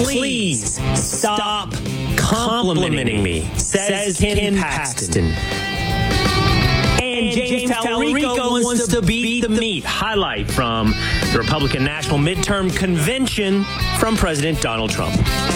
Please stop complimenting me, says Ken Paxton. And James Talarico wants to beat the meat. Highlight from the Republican National Midterm Convention from President Donald Trump.